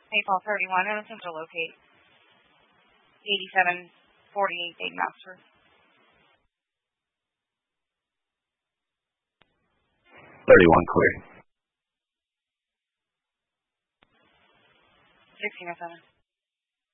April 31, and attempt to locate 8748 Dave Master. 31 clear. 1607.